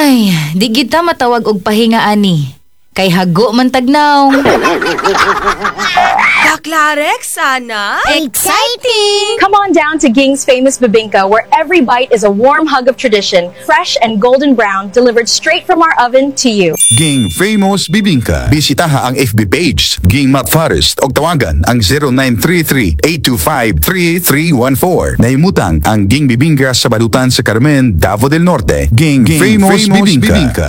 Ay, di kita matawag og pahinga ani. Kay hago man tagnaw. Baklarek, sana? Exciting! Come on down to Ging's famous bibingka, where every bite is a warm hug of tradition, fresh and golden brown, delivered straight from our oven to you. Ging Famous Bibingka. Bisitaha ang FB page Ging Map Forest o tawagan ang 0933-825-3314. Naimutang ang Ging Bibingka sa Balutan sa Carmen, Davao del Norte. Ging Famous Bibingka.